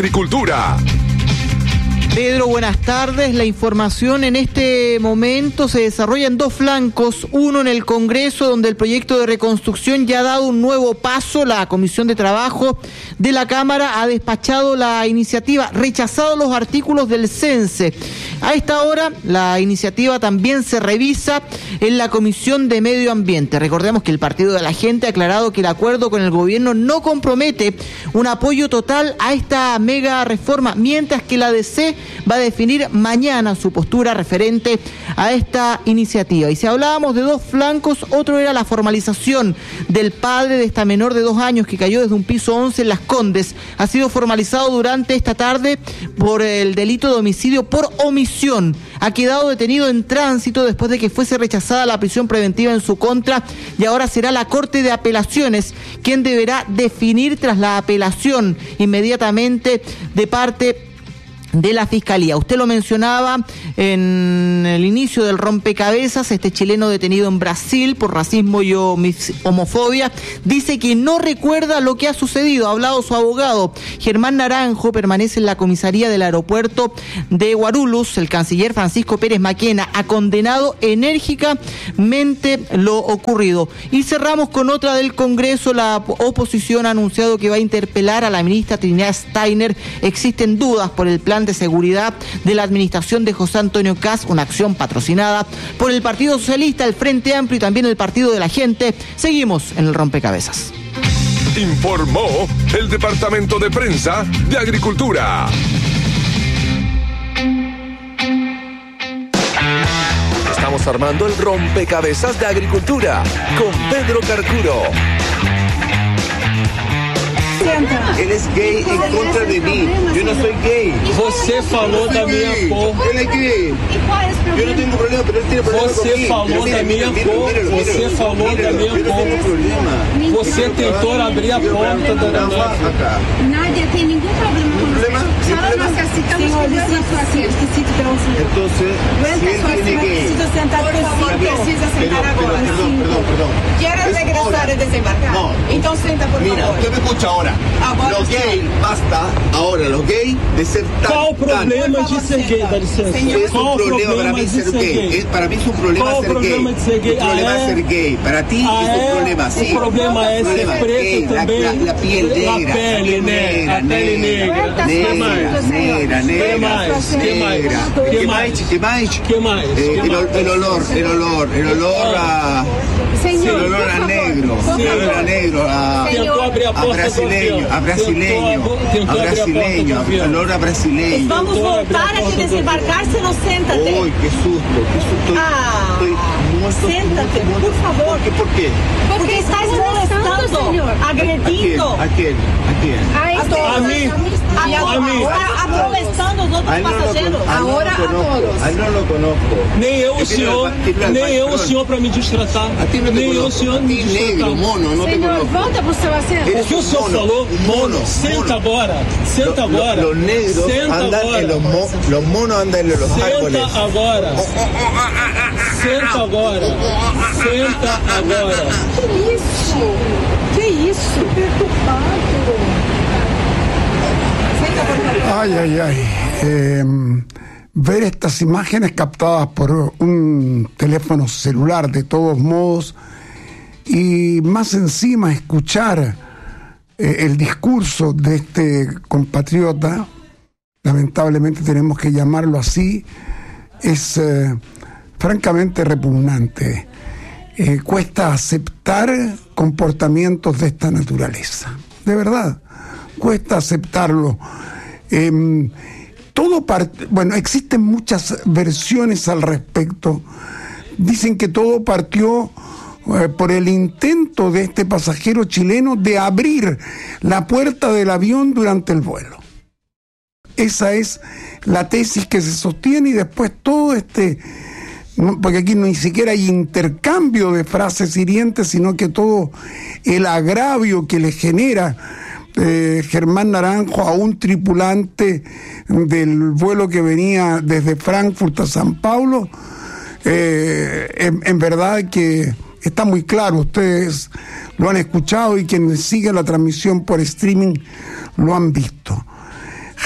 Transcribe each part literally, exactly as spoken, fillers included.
Agricultura. Pedro, buenas tardes. La información en este momento se desarrolla en dos flancos, uno en el Congreso, donde el proyecto de reconstrucción ya ha dado un nuevo paso. La Comisión de Trabajo de la Cámara ha despachado la iniciativa, rechazado los artículos del CENSE. A esta hora, la iniciativa también se revisa en la Comisión de Medio Ambiente. Recordemos que el Partido de la Gente ha aclarado que el acuerdo con el gobierno no compromete un apoyo total a esta mega reforma, mientras que la D C va a definir mañana su postura referente a esta iniciativa. Y si hablábamos de dos flancos, otro era la formalización del padre de esta menor de dos años que cayó desde un piso once en Las Condes. Ha sido formalizado durante esta tarde por el delito de homicidio por omisión. Ha quedado detenido en tránsito después de que fuese rechazada la prisión preventiva en su contra, y ahora será la Corte de Apelaciones quien deberá definir tras la apelación inmediatamente de parte de la Fiscalía. Usted lo mencionaba en el inicio del rompecabezas, este chileno detenido en Brasil por racismo y homofobia dice que no recuerda lo que ha sucedido. Ha hablado su abogado. Germán Naranjo permanece en la comisaría del aeropuerto de Guarulhos. El canciller Francisco Pérez Maquena ha condenado enérgicamente lo ocurrido. Y cerramos con otra del Congreso. La oposición ha anunciado que va a interpelar a la ministra Trinidad Steiner. Existen dudas por el plan de seguridad de la administración de José Antonio Kast, una acción patrocinada por el Partido Socialista, el Frente Amplio y también el Partido de la Gente. Seguimos en el rompecabezas. Informó el Departamento de Prensa de Agricultura. Estamos armando el rompecabezas de Agricultura con Pedro Carcuro. Ele é gay em contra de mim. Eu não sou gay. Você falou da minha cor. Ele é gay. Eu não tenho problema, mas ele tem problema Você comigo. falou da minha cor. Você falou da minha cor. Você tentou abrir a porta da Nádia. Nádia tem nenhum problema com você. Nós necessitamos cuidar da sua filha. Então, se ele é gay. Precisa sentar, precisa sentar agora. Perdão, perdão, perdão. ¿Quieres regresar a desembarcar? No. Entonces senta, por Mira, favor. usted me escucha ahora. Agora Los gays, basta ahora, los gays de ser tan... Qual o problema de ser gay, dá licença? Es un problema para mí ser gay. Es, para mí es un problema Qual ser gay. problema de ser gay? El problema Ah, es é? ser gay. Para ti Ah, es un é? problema, sí. O problema é ser preto la, também. la, la piel negra. A pele, né? A pele negra. Negra, Que mais? negra, negra. Que mais? Que mais? negra. Que ¿Qué mais? más? ¿Qué más? Que mais? Eh, Que el, mais? el olor, el olor, el olor a... Señor, el olor por a favor, negro, por el olor a favor. negro, a... Tentou abrir a a porta brasileño, do avião. a brasileño, Tentou, a tentou abrir a porta brasileño, do avião. olor a brasileño. Vamos voltar aqui desembarcar, se não senta-te. Uy, qué susto, qué susto. Ah, Estoy muerto, siéntate, muerto, por favor. ¿Por qué? ¿Por qué? Porque estás molestando, ¿A quién? agredindo. ¿A quién? ¿A quién? A todos. A mim. A A mim. Está molestando os A outros él no lo passageiros. conozco, a él no lo conozco, a él no lo conozco. Nem eu o Eu queria senhor, levar- queria levar nem eu o pronto. senhor para me distratar. A ti no te Nem eu o conozco, senhor a me ti negro, distratar. mono, no te Senhor, conozco. volta pro seu assento. O que o senhor mono, falou? Mono, senta mono. agora. Senta Lo- lo- agora. Los negros Senta andan agora. en los, mo- los monos andan en los árboles. Senta agora. Senta agora. Senta agora. Que isso? Que isso? Perturbado. Senta, por favor. Ay, ay, ay. Eh, ver estas imágenes captadas por un teléfono celular, de todos modos, y más encima escuchar eh, el discurso de este compatriota, lamentablemente tenemos que llamarlo así, es eh, francamente repugnante. Eh, cuesta aceptar comportamientos de esta naturaleza, de verdad, cuesta aceptarlo. Eh, todo part- bueno, existen muchas versiones al respecto. Dicen que todo partió eh, por el intento de este pasajero chileno de abrir la puerta del avión durante el vuelo. Esa es la tesis que se sostiene, y después todo este, no, porque aquí ni siquiera hay intercambio de frases hirientes, sino que todo el agravio que le genera eh, Germán Naranjo a un tripulante del vuelo que venía desde Frankfurt a San Paulo, eh, en, en verdad que está muy claro, ustedes lo han escuchado y quienes siguen la transmisión por streaming lo han visto.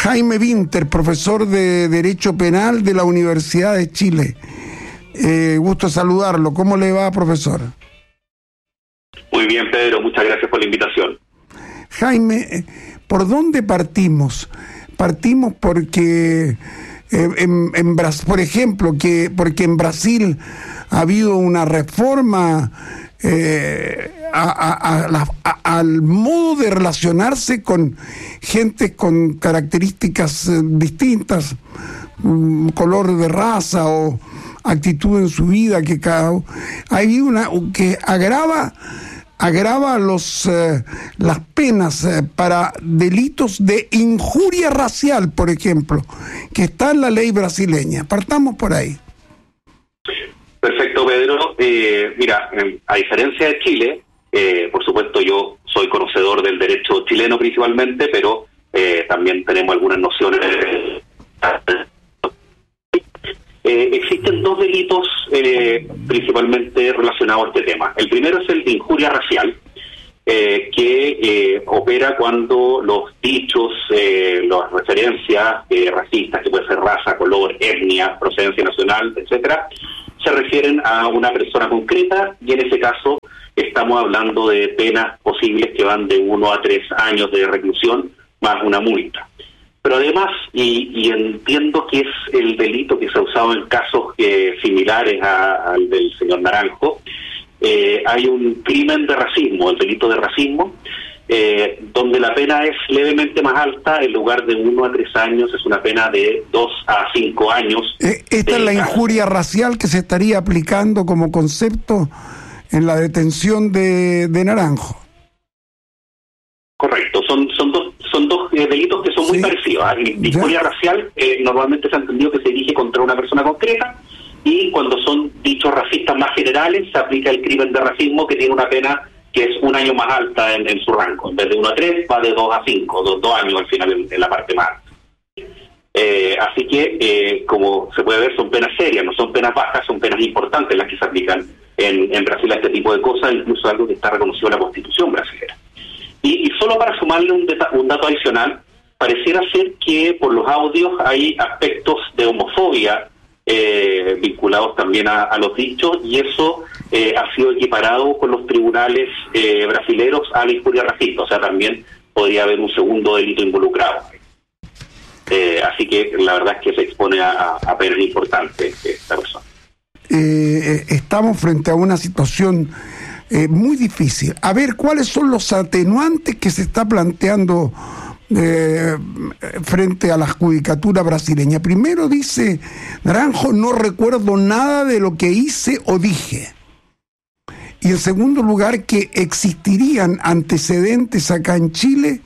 Jaime Winter, profesor de Derecho Penal de la Universidad de Chile. Eh, gusto saludarlo. ¿Cómo le va, profesor? Muy bien, Pedro. Muchas gracias por la invitación. Jaime, ¿por dónde partimos? Partimos porque, eh, en, en Bras- por ejemplo, que porque en Brasil ha habido una reforma eh, a, a, a la, a, al modo de relacionarse con gente con características eh, distintas, um, color de raza o actitud en su vida, que cada hay una que agrava agrava los eh, las penas eh, para delitos de injuria racial, por ejemplo, que está en la ley brasileña. Partamos por ahí. Perfecto, Pedro. Eh, mira, a diferencia de Chile, eh, por supuesto yo soy conocedor del derecho chileno principalmente, pero eh, también tenemos algunas nociones. Eh, existen dos delitos eh, principalmente relacionados a este tema. El primero es el de injuria racial, eh, que eh, opera cuando los dichos, eh, las referencias eh, racistas, que puede ser raza, color, etnia, procedencia nacional, etcétera, se refieren a una persona concreta, y en ese caso estamos hablando de penas posibles que van de uno a tres años de reclusión más una multa. Pero además, y, y entiendo que es el delito que se ha usado en casos eh, similares a, al del señor Naranjo, eh, hay un crimen de racismo, el delito de racismo, eh, donde la pena es levemente más alta. En lugar de uno a tres años es una pena de dos a cinco años. Eh, esta es la injuria racial que se estaría aplicando como concepto en la detención de, de Naranjo. Correcto, son son dos son dos eh, delitos que son muy sí. parecidos. ¿eh? La injuria racial eh, normalmente se ha entendido que se dirige contra una persona concreta, y cuando son dichos racistas más generales se aplica el crimen de racismo, que tiene una pena que es un año más alta en, en su rango. En vez de uno a tres va de dos a cinco, dos, dos años al final en, en la parte más alta. Eh, así que, eh, como se puede ver, son penas serias, no son penas bajas, son penas importantes las que se aplican en, en Brasil a este tipo de cosas, incluso algo que está reconocido en la Constitución brasileña. Y, y solo para sumarle un, deta- un dato adicional, pareciera ser que por los audios hay aspectos de homofobia eh, vinculados también a, a los dichos, y eso eh, ha sido equiparado con los tribunales eh, brasileros a la injuria racista, o sea, también podría haber un segundo delito involucrado. Eh, así que la verdad es que se expone a, a penas importantes esta persona. Eh, estamos frente a una situación Eh, muy difícil. A ver, ¿cuáles son los atenuantes que se está planteando eh, frente a la judicatura brasileña? Primero dice Naranjo, no recuerdo nada de lo que hice o dije. Y en segundo lugar, que existirían antecedentes acá en Chile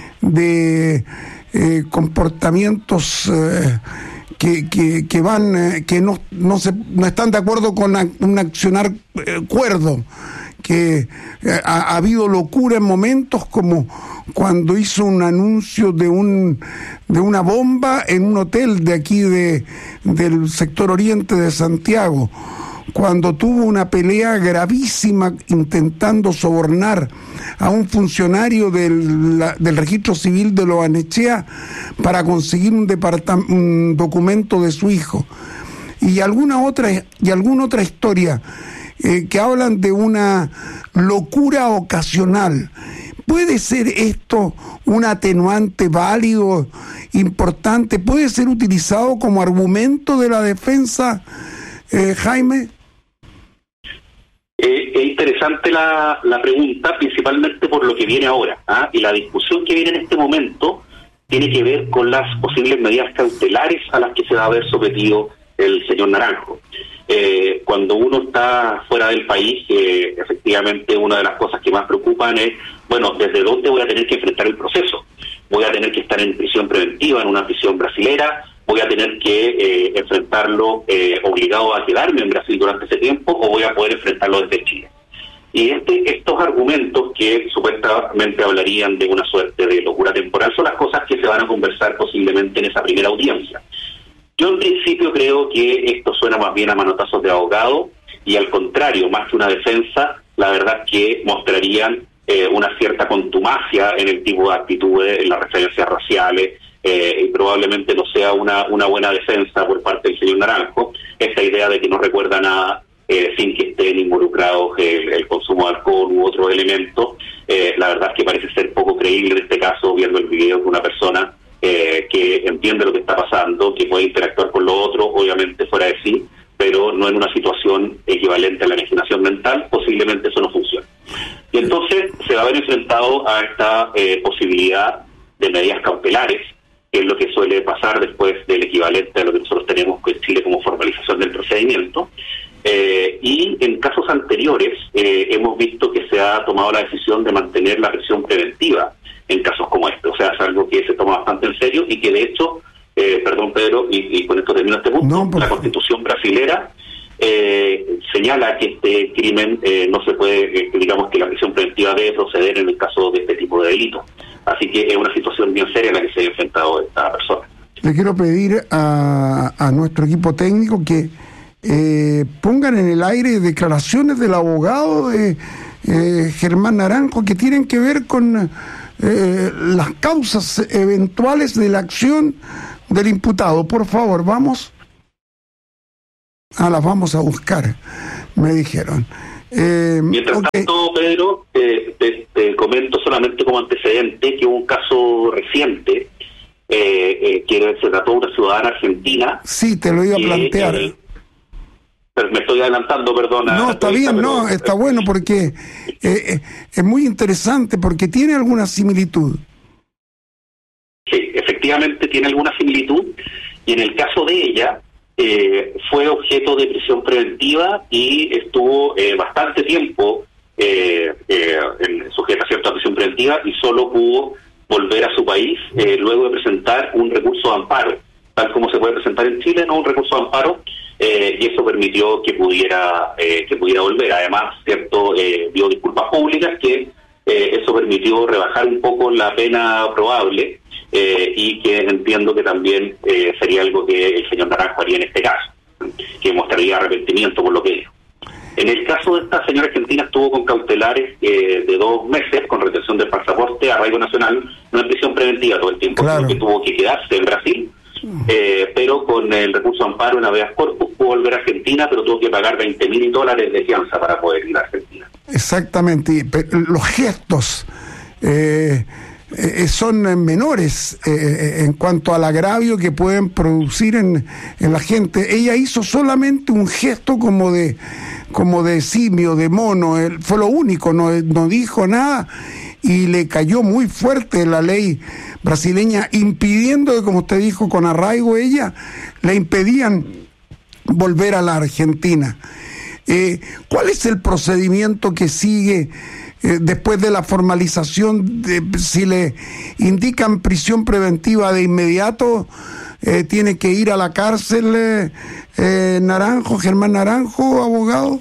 de eh, comportamientos eh, que, que, que van, eh, que no, no, se, no están de acuerdo con a, un accionar eh, cuerdo, que eh, ha, ha habido locura en momentos como cuando hizo un anuncio de un de una bomba en un hotel de aquí de del sector oriente de Santiago, cuando tuvo una pelea gravísima intentando sobornar a un funcionario del, la, del registro civil de Loanechea para conseguir un, departam- un documento de su hijo, y alguna otra y alguna otra historia eh, que hablan de una locura ocasional. ¿Puede ser esto un atenuante válido, importante? ¿Puede ser utilizado como argumento de la defensa, eh, Jaime? Eh, es interesante la, la pregunta, principalmente por lo que viene ahora, ¿ah? Y la discusión que viene en este momento tiene que ver con las posibles medidas cautelares a las que se va a haber sometido el señor Naranjo. Eh, cuando uno está fuera del país, eh, efectivamente una de las cosas que más preocupan es, bueno, ¿desde dónde voy a tener que enfrentar el proceso? ¿Voy a tener que estar en prisión preventiva, en una prisión brasilera? ¿Voy a tener que eh, enfrentarlo eh, obligado a quedarme en Brasil durante ese tiempo, o voy a poder enfrentarlo desde Chile? Y este, estos argumentos que supuestamente hablarían de una suerte de locura temporal son las cosas que se van a conversar posiblemente en esa primera audiencia. Yo en principio creo que esto suena más bien a manotazos de abogado, y al contrario, más que una defensa, la verdad es que mostrarían eh, una cierta contumacia en el tipo de actitudes, en las referencias raciales, eh, probablemente no sea una, una buena defensa por parte del señor Naranjo, esta idea de que no recuerda nada eh, sin que estén involucrados el, el consumo de alcohol u otros elementos. Eh, la verdad es que parece ser poco creíble en este caso, viendo el video, que una persona eh, que entiende lo que está pasando, que puede interactuar con lo otro, obviamente fuera de sí, pero no en una situación equivalente a la enajenación mental, posiblemente eso no funcione. Y entonces se va a ver enfrentado a esta eh, posibilidad de medidas cautelares, que es lo que suele pasar después del equivalente a lo que nosotros tenemos en Chile como formalización del procedimiento. Eh, y en casos anteriores eh, hemos visto que se ha tomado la decisión de mantener la prisión preventiva en casos como este. O sea, es algo que se toma bastante en serio y que de hecho, eh, perdón Pedro, y, y con esto termino este punto, no, la Constitución brasilera eh, señala que este crimen eh, no se puede, eh, digamos que la prisión preventiva debe proceder en el caso de este tipo de delitos. Así que es una situación bien seria en la que se ha enfrentado esta persona. Le quiero pedir a, a nuestro equipo técnico que eh, pongan en el aire declaraciones del abogado de eh, Germán Naranjo que tienen que ver con eh, las causas eventuales de la acción del imputado. Por favor, vamos. Ah, las vamos a buscar, me dijeron. Eh, Mientras okay. tanto, Pedro, eh, te, te comento solamente como antecedente que hubo un caso reciente eh, eh, que se trató de una ciudadana argentina. Sí, te lo iba a plantear. Eh, pero me estoy adelantando, perdona. No, está bien, pero, no, está eh, bueno porque eh, eh, es muy interesante porque tiene alguna similitud. Sí, efectivamente tiene alguna similitud y en el caso de ella eh, fue objeto de prisión preventiva y estuvo eh, bastante tiempo eh, eh, en, sujeta a cierta prisión preventiva y solo pudo volver a su país eh, luego de presentar un recurso de amparo, tal como se puede presentar en Chile, no un recurso de amparo, eh, y eso permitió que pudiera eh, que pudiera volver. Además, cierto, eh, dio disculpas públicas que eh, eso permitió rebajar un poco la pena probable. Eh, y que entiendo que también eh, sería algo que el señor Naranjo haría en este caso, que mostraría arrepentimiento por lo que dijo. En el caso de esta señora argentina estuvo con cautelares eh, de dos meses con retención del pasaporte, arraigo nacional, no en prisión preventiva todo el tiempo, claro, sino que tuvo que quedarse en Brasil, eh, pero con el recurso de amparo en habeas corpus pudo volver a Argentina, pero tuvo que pagar veinte mil dólares de fianza para poder ir a Argentina. Exactamente, los gestos eh, eh, son menores eh, en cuanto al agravio que pueden producir en, en la gente. Ella hizo solamente un gesto como de como de simio, de mono, él fue lo único, no, no dijo nada y le cayó muy fuerte la ley brasileña, impidiendo que, como usted dijo, con arraigo ella, le impedían volver a la Argentina. Eh, ¿Cuál es el procedimiento que sigue eh, después de la formalización? De, si le indican prisión preventiva de inmediato, eh, tiene que ir a la cárcel eh, eh, Naranjo, Germán Naranjo, abogado.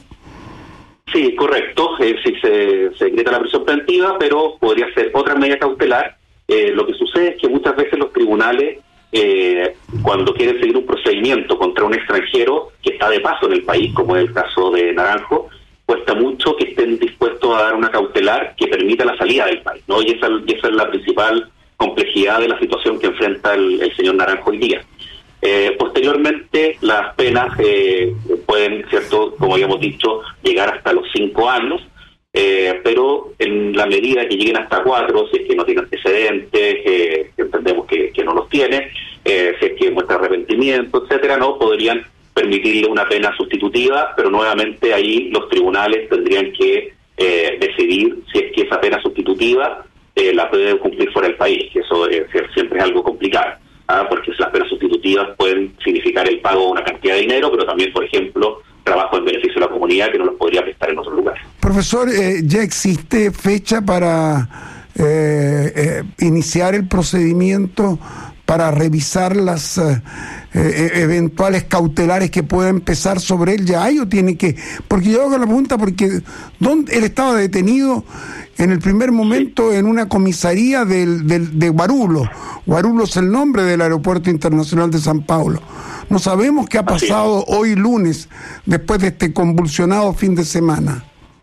Sí, correcto. Eh, sí, se, se decreta la prisión preventiva, pero podría ser otra medida cautelar. Eh, lo que sucede es que muchas veces los tribunales, eh, cuando quieren seguir un procedimiento contra un extranjero que está de paso en el país, como es el caso de Naranjo, cuesta mucho que estén dispuestos a dar una cautelar que permita la salida del país, ¿no? Y esa, y esa es la principal complejidad de la situación que enfrenta el, el señor Naranjo hoy día. Eh, posteriormente, las penas eh, pueden, cierto, como habíamos dicho, llegar hasta los cinco años, eh, pero en la medida que lleguen hasta cuatro, si es que no tiene antecedentes, eh, que entendemos que, que no los tiene, eh, si es que muestra arrepentimiento, etcétera, no podrían permitirle una pena sustitutiva, pero nuevamente ahí los tribunales tendrían que eh, decidir si es que esa pena sustitutiva eh, la pueden cumplir fuera del país, que eso eh, siempre es algo complicado. Ah, porque las penas sustitutivas pueden significar el pago de una cantidad de dinero, pero también, por ejemplo, trabajo en beneficio de la comunidad que no los podría prestar en otro lugar. Profesor, eh, ¿ya existe fecha para eh, eh, iniciar el procedimiento para revisar las eh, eh, eventuales cautelares que pueda empezar sobre él? ¿Ya hay o tiene que...? Porque yo hago la pregunta porque ¿dónde él estaba detenido en el primer momento? Sí. En una comisaría del, del, de Guarulhos. Guarulhos es el nombre del Aeropuerto Internacional de San Paulo. No sabemos qué ha pasado hoy lunes, después de este convulsionado fin de semana.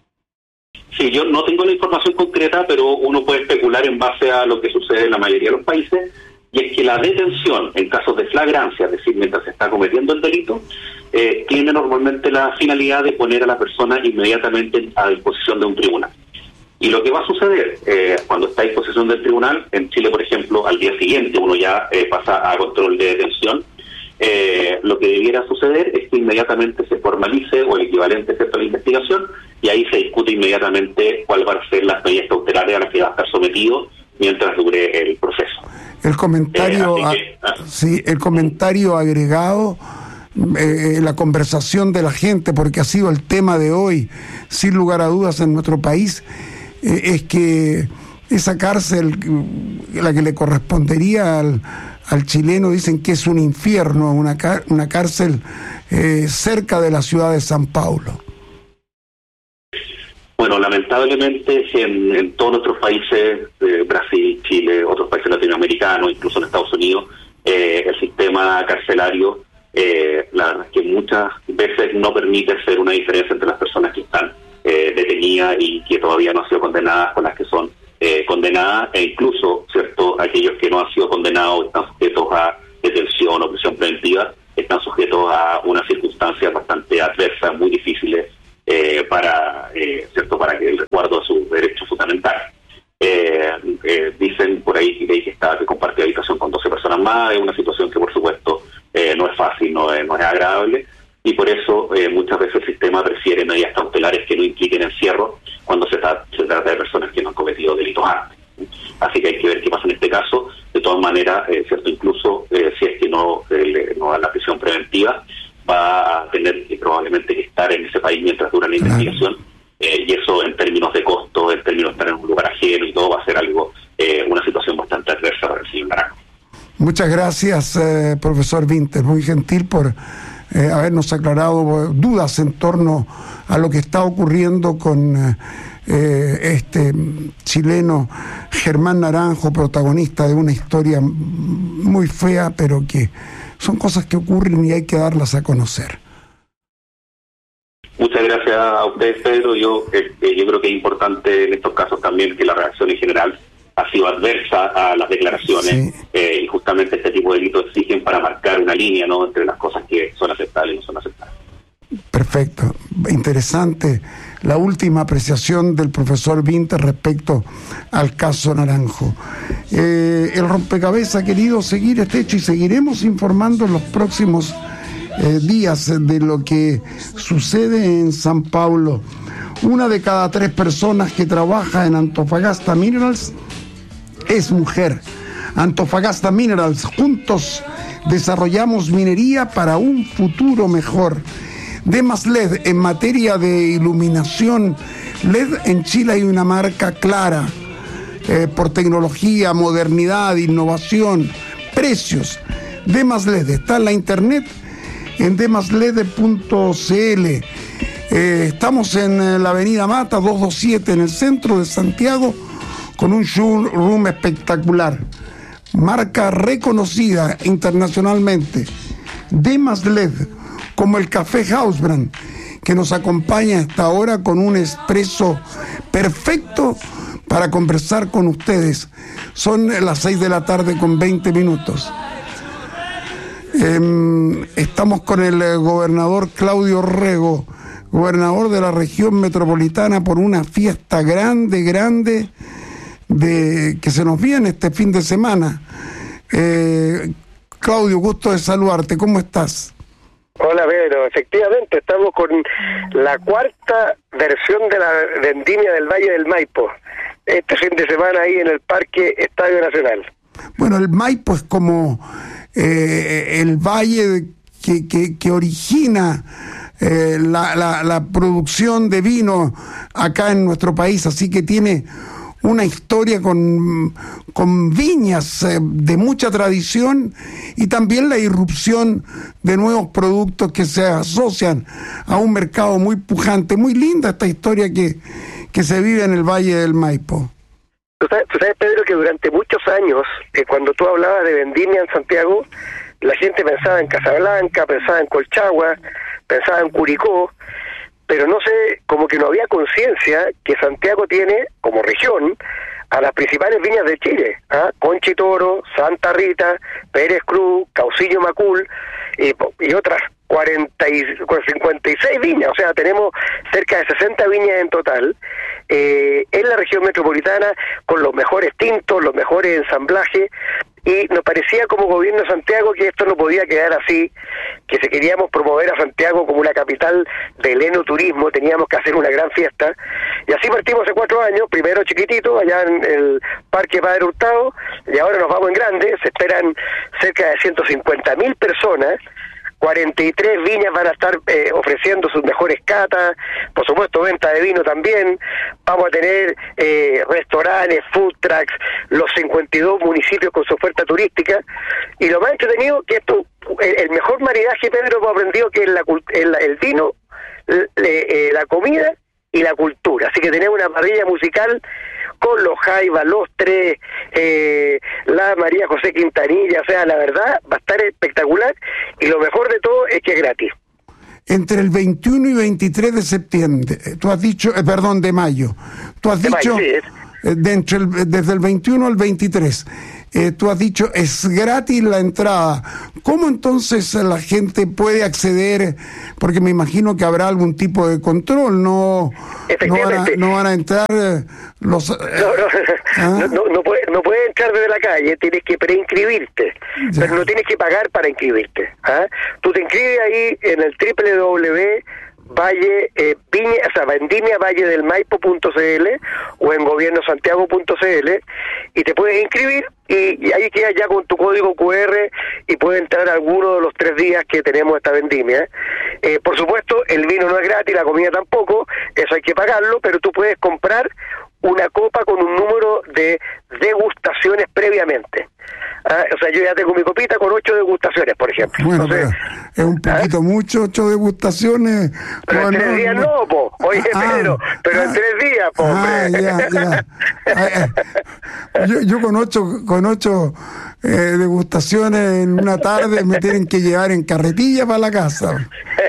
Sí, yo no tengo la información concreta, pero uno puede especular en base a lo que sucede en la mayoría de los países. y es que la detención en casos de flagrancia, es decir, mientras se está cometiendo el delito, eh, tiene normalmente la finalidad de poner a la persona inmediatamente a disposición de un tribunal. Y lo que va a suceder eh, cuando está a disposición del tribunal, en Chile, por ejemplo, al día siguiente uno ya eh, pasa a control de detención, eh, lo que debiera suceder es que inmediatamente se formalice o el equivalente ¿cierto? a la investigación, y ahí se discute inmediatamente cuál van a ser las medidas cautelares a las que va a estar sometido mientras dure el proceso. El comentario, eh, que, ah, sí, el comentario agregado, eh, la conversación de la gente, porque ha sido el tema de hoy, sin lugar a dudas en nuestro país, eh, es que esa cárcel, la que le correspondería al, al chileno, dicen que es un infierno, una, una cárcel eh, cerca de la ciudad de San Paulo. Bueno, lamentablemente en, en todos nuestros países, eh, Brasil, Chile, otros países latinoamericanos, incluso en Estados Unidos, eh, el sistema carcelario, eh, la verdad es que muchas veces no permite hacer una diferencia entre las personas que están eh, detenidas y que todavía no han sido condenadas con las que son eh, condenadas, e incluso, cierto, aquellos que no han sido condenados están sujetos a detención o prisión preventiva, están sujetos a unas circunstancias bastante adversas, muy difíciles, Eh, para eh, cierto para que el resguardo de sus derechos fundamentales. Eh, eh, dicen por ahí que, que está que comparte habitación con doce personas más, es una situación que por supuesto eh, no es fácil, no es, no es agradable, y por eso eh, muchas veces el sistema prefiere medidas cautelares que no impliquen encierro cuando se, tra- se trata de personas que no han cometido delitos antes. Así que hay que ver qué pasa en este caso. De todas maneras, eh, cierto incluso eh, si es que no, eh, no da la prisión preventiva, va a tener que probablemente que estar en ese país mientras dura la investigación, eh, y eso en términos de costo, en términos de estar en un lugar ajeno y todo, va a ser algo, eh, una situación bastante adversa para el señor Naranjo. Muchas gracias, eh, profesor Vinter, muy gentil por eh, habernos aclarado dudas en torno a lo que está ocurriendo con eh, este chileno Germán Naranjo, protagonista de una historia muy fea, pero que son cosas que ocurren y hay que darlas a conocer. Muchas gracias a ustedes, Pedro. Yo, eh, yo creo que es importante en estos casos también que la reacción en general ha sido adversa a las declaraciones, sí. eh, y justamente este tipo de delitos exigen para marcar una línea, ¿no?, entre las cosas que son aceptables y no son aceptables. Perfecto. Interesante la última apreciación del profesor Vinter respecto al caso Naranjo. Eh, el rompecabezas ha querido seguir este hecho y seguiremos informando en los próximos eh, días de lo que sucede en San Paulo. Una de cada tres personas que trabaja en Antofagasta Minerals es mujer. Antofagasta Minerals, juntos desarrollamos minería para un futuro mejor. Demas L E D, en materia de iluminación L E D en Chile hay una marca clara, eh, por tecnología, modernidad, innovación, precios. Demas L E D está en la internet en demas l e d punto c l. Eh, estamos en la avenida Mata doscientos veintisiete en el centro de Santiago con un showroom espectacular, marca reconocida internacionalmente. Demas L E D, como el café Hausbrand, que nos acompaña hasta ahora con un expreso perfecto para conversar con ustedes. Son las seis de la tarde con veinte minutos. Eh, estamos con el gobernador Claudio Rego, gobernador de la región metropolitana, por una fiesta grande, grande, de que se nos viene este fin de semana. Eh, Claudio, gusto de saludarte. ¿Cómo estás? Hola, Pedro. Efectivamente, estamos con la cuarta versión de la Vendimia del Valle del Maipo, este fin de semana ahí en el Parque Estadio Nacional. Bueno, el Maipo es como eh, el valle que, que, que origina eh, la, la, la producción de vino acá en nuestro país, así que tiene una historia con, con viñas eh, de mucha tradición, y también la irrupción de nuevos productos que se asocian a un mercado muy pujante. Muy linda esta historia que, que se vive en el Valle del Maipo. Tú sabes, tú sabes Pedro, que durante muchos años, eh, cuando tú hablabas de vendimia en Santiago, la gente pensaba en Casablanca, pensaba en Colchagua, pensaba en Curicó, pero no sé, como que no había conciencia que Santiago tiene, como región, a las principales viñas de Chile, ¿ah? Conchitoro, Santa Rita, Pérez Cruz, Cauciño Macul y, y otras cuarenta y, cincuenta y seis viñas, o sea, tenemos cerca de sesenta viñas en total, eh, en la región metropolitana, con los mejores tintos, los mejores ensamblajes, y nos parecía como gobierno de Santiago que esto no podía quedar así, que si queríamos promover a Santiago como una capital del enoturismo, teníamos que hacer una gran fiesta, y así partimos hace cuatro años, primero chiquitito, allá en el Parque Padre Hurtado, y ahora nos vamos en grande, se esperan cerca de ciento cincuenta mil personas, cuarenta y tres viñas van a estar eh, ofreciendo sus mejores catas, por supuesto venta de vino también, vamos a tener eh, restaurantes, food trucks, los cincuenta y dos municipios con su oferta turística, y lo más entretenido que esto, el, el mejor maridaje, Pedro, hemos aprendido que es la, el, el vino, el, eh, la comida y la cultura, así que tenemos una parrilla musical con los Jaivas, los Tres, eh, la María José Quintanilla, o sea, la verdad va a estar espectacular, y lo mejor de todo es que es gratis. Entre el veintiuno y veintitrés de septiembre, tú has dicho, eh, perdón, de mayo, tú has de dicho, mayo, sí, eh, de entre el, desde el veintiuno al veintitrés, eh, tú has dicho, es gratis la entrada. ¿Cómo entonces la gente puede acceder? Porque me imagino que habrá algún tipo de control, no, no, van, a, no van a entrar los... No, no, ¿ah? no, no, no, puede, no puede entrar desde la calle, tienes que preinscribirte, ya. Pero no tienes que pagar para inscribirte. ¿Ah? Tú te inscribes ahí en el doble u doble u doble u punto Valle, eh, Viña, o sea, vendimia valle del maipo punto c l o en gobierno santiago punto c l y te puedes inscribir y, y ahí quedas ya con tu código cu erre y puedes entrar alguno de los tres días que tenemos esta vendimia. Eh, por supuesto, el vino no es gratis, la comida tampoco, eso hay que pagarlo, pero tú puedes comprar una copa con un número de degustaciones previamente. Ah, o sea, yo ya tengo mi copita con ocho degustaciones, por ejemplo. Bueno, entonces, pero es un poquito ¿ah? mucho, ocho degustaciones. Pero bueno, en tres días no, no po. Oye, ah, Pedro, pero ah, en tres días, po, ah, hombre. Ya, ya. yo, yo con ocho, con ocho eh, degustaciones en una tarde me tienen que llevar en carretilla para la casa.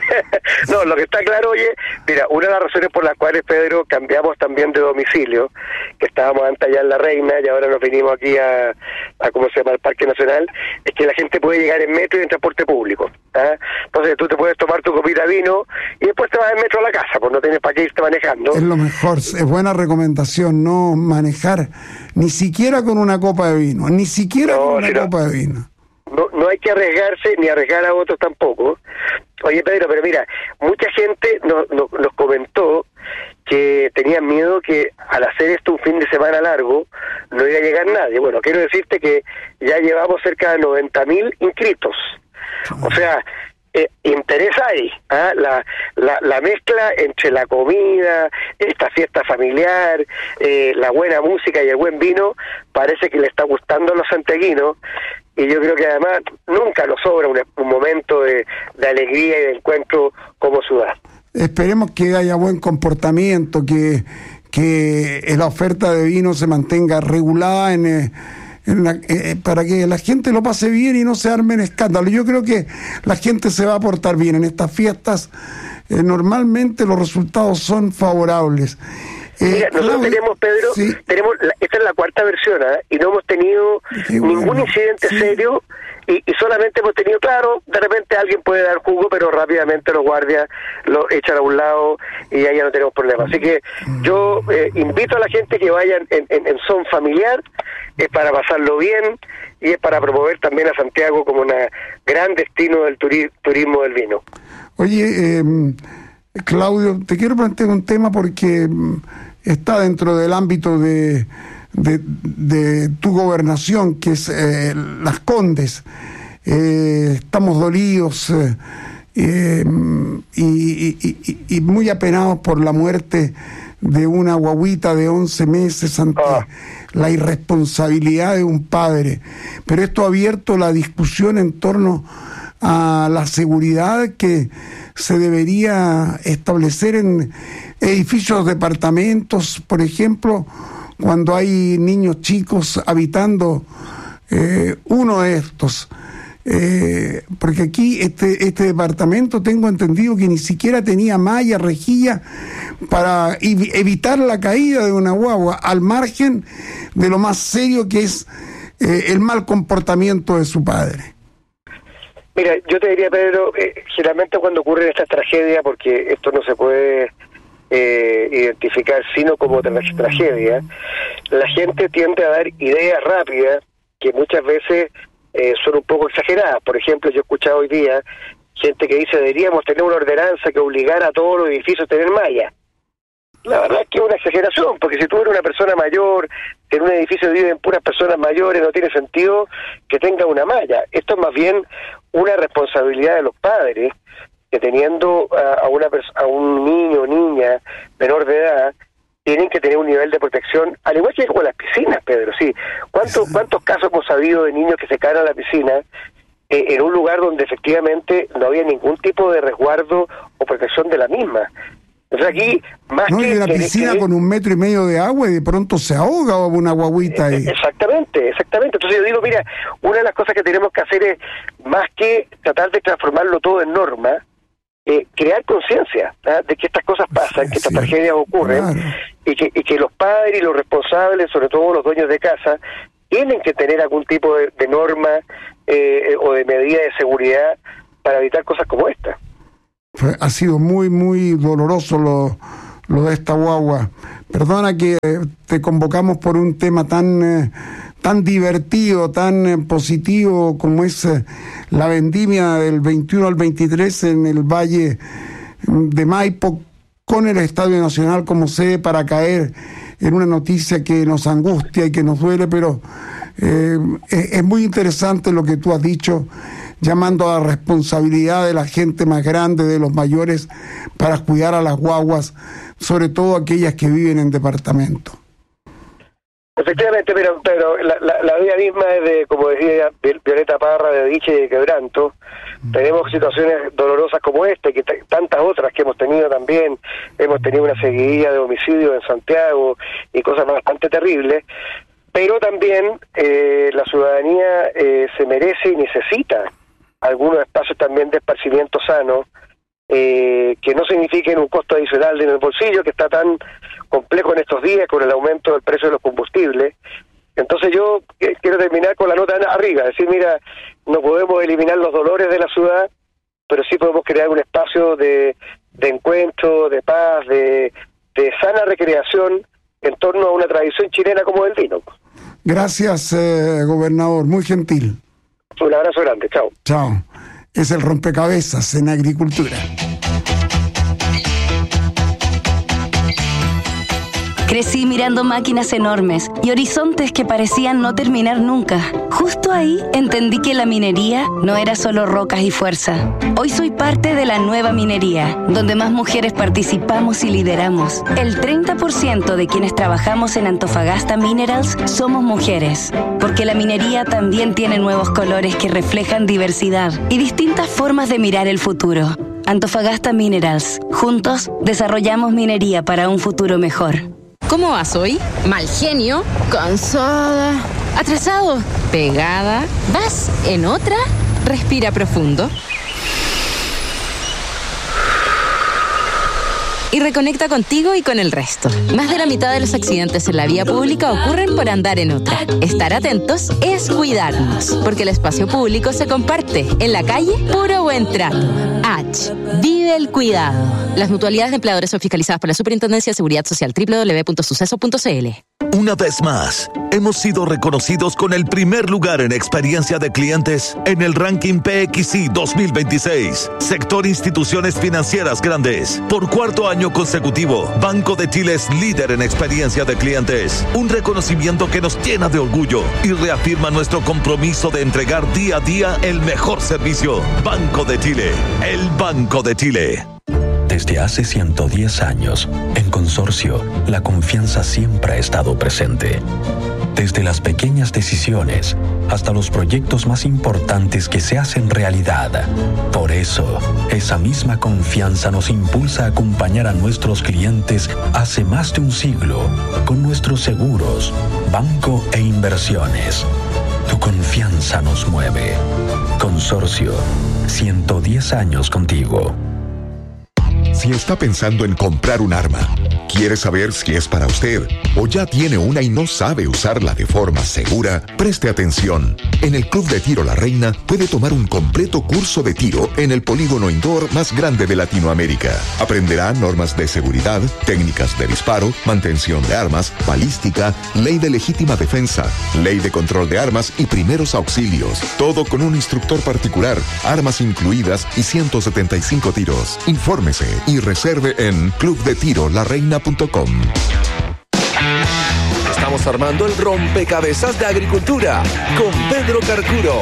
No, lo que está claro, oye, mira, una de las razones por las cuales, Pedro, cambiamos también de domicilio, que estábamos antes allá en La Reina y ahora nos vinimos aquí a, a ¿cómo se llama?, al Parque Nacional, es que la gente puede llegar en metro y en transporte público. ¿Ah? Entonces tú te puedes tomar tu copita de vino y después te vas en metro a la casa, pues no tienes para qué irte manejando. Es lo mejor, es buena recomendación no manejar ni siquiera con una copa de vino, ni siquiera no, con una si copa no, de vino. No, no hay que arriesgarse ni arriesgar a otros tampoco. Oye, Pedro, pero mira, mucha gente nos, nos, nos comentó que tenían miedo que al hacer esto un fin de semana largo no iba a llegar nadie. Bueno, quiero decirte que ya llevamos cerca de noventa mil inscritos. O sea, eh, interesa ahí, ¿ah? la, la, la mezcla entre la comida, esta fiesta familiar, eh, la buena música y el buen vino, parece que le está gustando a los santiaguinos. Y yo creo que además nunca nos sobra un, un momento de, de alegría y de encuentro como ciudad. Esperemos que haya buen comportamiento, que, que la oferta de vino se mantenga regulada en, en la, eh, para que la gente lo pase bien y no se armen escándalos. Yo creo que la gente se va a portar bien en estas fiestas. Eh, normalmente los resultados son favorables. Eh, Mira, nosotros Claudio, tenemos, Pedro, sí. tenemos la, esta es la cuarta versión, ¿eh? Y no hemos tenido Qué ningún bueno. incidente sí. serio y, y solamente hemos tenido, claro, de repente alguien puede dar jugo, pero rápidamente los guardias lo echan a un lado y ahí ya no tenemos problema. Así que yo eh, invito a la gente que vayan en, en, en son familiar, es para pasarlo bien y es para promover también a Santiago como un gran destino del turi- turismo del vino. Oye, eh, Claudio, te quiero plantear un tema porque está dentro del ámbito de, de, de tu gobernación, que es eh, Las Condes. Eh, estamos dolidos eh, eh, y, y, y, y muy apenados por la muerte de una guaguita de once meses ante oh. la irresponsabilidad de un padre. Pero esto ha abierto la discusión en torno a la seguridad que se debería establecer en edificios, departamentos, por ejemplo, cuando hay niños chicos habitando eh, uno de estos. Eh, porque aquí este, este departamento tengo entendido que ni siquiera tenía malla, rejilla para ev- evitar la caída de una guagua, al margen de lo más serio que es eh, el mal comportamiento de su padre. Mira, yo te diría, Pedro, eh, generalmente cuando ocurren estas tragedias, porque esto no se puede eh, identificar sino como tra- tragedia, la gente tiende a dar ideas rápidas que muchas veces Eh, son un poco exageradas. Por ejemplo, yo he escuchado hoy día gente que dice deberíamos tener una ordenanza que obligara a todos los edificios a tener malla. La verdad es que es una exageración, porque si tú eres una persona mayor, en un edificio viven puras personas mayores, no tiene sentido que tenga una malla. Esto es más bien una responsabilidad de los padres, que teniendo a, a, una pers- a un niño o niña menor de edad, tienen que tener un nivel de protección, al igual que con las piscinas, Pedro, sí. ¿Cuántos, cuántos casos hemos sabido de niños que se caen a la piscina eh, en un lugar donde efectivamente no había ningún tipo de resguardo o protección de la misma? Entonces aquí, más no, que... y la que, piscina que, con un metro y medio de agua y de pronto se ahoga una guaguita ahí. Exactamente, exactamente. Entonces yo digo, mira, una de las cosas que tenemos que hacer es, más que tratar de transformarlo todo en norma, Eh, crear conciencia ¿eh? de que estas cosas pasan, sí, que estas sí, tragedias ocurren, claro. y, que, y que los padres y los responsables, sobre todo los dueños de casa, tienen que tener algún tipo de, de norma eh, o de medida de seguridad para evitar cosas como esta. Ha sido muy, muy doloroso lo, lo de esta guagua. Perdona que te convocamos por un tema tan... Eh, tan divertido, tan eh, positivo como es eh, la vendimia del veintiuno al veintitrés en el Valle de Maipo, con el Estadio Nacional como sede, para caer en una noticia que nos angustia y que nos duele, pero eh, es, es muy interesante lo que tú has dicho, llamando a la responsabilidad de la gente más grande, de los mayores, para cuidar a las guaguas, sobre todo aquellas que viven en departamento. Efectivamente, pero, pero la, la, la vida misma es de, como decía Violeta Parra, de dicha y de quebranto. Mm. Tenemos situaciones dolorosas como esta, y que t- tantas otras que hemos tenido también. Hemos tenido una seguidilla de homicidios en Santiago y cosas bastante terribles. Pero también eh, la ciudadanía eh, se merece y necesita algunos espacios también de esparcimiento sano, eh, que no signifiquen un costo adicional en el bolsillo, que está tan complejo en estos días con el aumento del precio de los combustibles. Entonces yo eh, quiero terminar con la nota arriba, decir, mira, no podemos eliminar los dolores de la ciudad, pero sí podemos crear un espacio de, de encuentro, de paz, de, de sana recreación en torno a una tradición chilena como el vino. Gracias, eh, gobernador, muy gentil. Un abrazo grande, chao. Chao. Es el rompecabezas en agricultura. Crecí mirando máquinas enormes y horizontes que parecían no terminar nunca. Justo ahí entendí que la minería no era solo rocas y fuerza. Hoy soy parte de la nueva minería, donde más mujeres participamos y lideramos. El treinta por ciento de quienes trabajamos en Antofagasta Minerals somos mujeres, porque la minería también tiene nuevos colores que reflejan diversidad y distintas formas de mirar el futuro. Antofagasta Minerals. Juntos desarrollamos minería para un futuro mejor. ¿Cómo vas hoy? Mal genio, cansada, atrasado, pegada. ¿Vas en otra? Respira profundo. Y reconecta contigo y con el resto. Más de la mitad de los accidentes en la vía pública ocurren por andar en otra. Estar atentos es cuidarnos, porque el espacio público se comparte. En la calle, puro buen trato. H. Vive el cuidado. Las mutualidades de empleadores son fiscalizadas por la Superintendencia de Seguridad Social, doble u doble u doble u punto suceso punto c l. Una vez más, hemos sido reconocidos con el primer lugar en experiencia de clientes en el ranking P X I dos mil veintiséis. Sector Instituciones Financieras Grandes. Por cuarto año consecutivo, Banco de Chile es líder en experiencia de clientes. Un reconocimiento que nos llena de orgullo y reafirma nuestro compromiso de entregar día a día el mejor servicio. Banco de Chile, el Banco de Chile. Desde hace ciento diez años, en Consorcio, la confianza siempre ha estado presente. Desde las pequeñas decisiones hasta los proyectos más importantes que se hacen realidad. Por eso, esa misma confianza nos impulsa a acompañar a nuestros clientes hace más de un siglo con nuestros seguros, banco e inversiones. Tu confianza nos mueve. Consorcio, ciento diez años contigo. Si está pensando en comprar un arma, quiere saber si es para usted o ya tiene una y no sabe usarla de forma segura, preste atención. En el Club de Tiro La Reina puede tomar un completo curso de tiro en el polígono indoor más grande de Latinoamérica. Aprenderá normas de seguridad, técnicas de disparo, mantención de armas, balística, ley de legítima defensa, ley de control de armas y primeros auxilios. Todo con un instructor particular, armas incluidas y ciento setenta y cinco tiros. Infórmese y reserve en club de tiro la reina punto com. Estamos armando el rompecabezas de agricultura con Pedro Carcuro.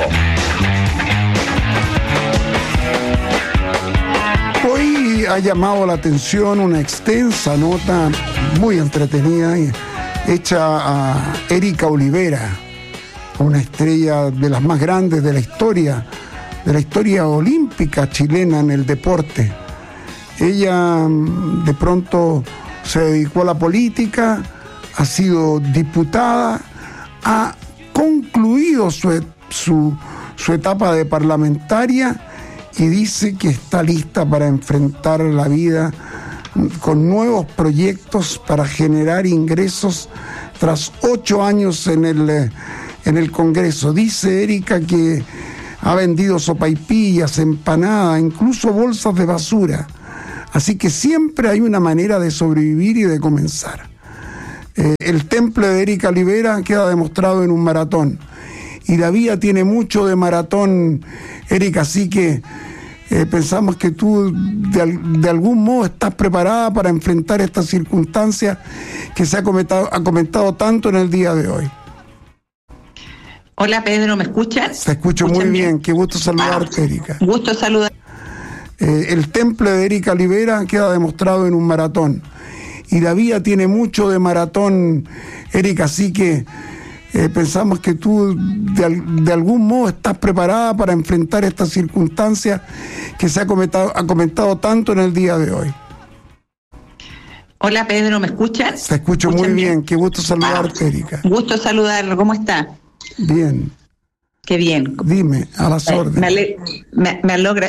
Hoy ha llamado la atención una extensa nota muy entretenida hecha a Erika Olivera, una estrella de las más grandes de la historia, de la historia olímpica chilena en el deporte. Ella de pronto se dedicó a la política, ha sido diputada, ha concluido su, su, su etapa de parlamentaria y dice que está lista para enfrentar la vida con nuevos proyectos para generar ingresos tras ocho años en el, en el Congreso. Dice Erika que ha vendido sopaipillas, empanadas, incluso bolsas de basura. Así que siempre hay una manera de sobrevivir y de comenzar. Eh, el temple de Erika Olivera queda demostrado en un maratón. Y la vida tiene mucho de maratón, Erika, así que eh, pensamos que tú de, de algún modo estás preparada para enfrentar esta circunstancia que se ha comentado, ha comentado tanto en el día de hoy. Hola Pedro, ¿me escuchas? Te escucho muy bien? bien, qué gusto saludarte, ah, Erika. Gusto saludar. Eh, el temple de Erika Olivera queda demostrado en un maratón. Y la vida tiene mucho de maratón, Erika, así que eh, pensamos que tú de, de algún modo estás preparada para enfrentar esta circunstancia que se ha comentado, ha comentado tanto en el día de hoy. Hola Pedro, ¿me escuchas? Te escucho muy bien? bien, qué gusto saludarte, ah, Erika. Gusto saludarlo, ¿cómo está? Bien. Qué bien. Dime, a las órdenes. Me, ale, me, me, alegra,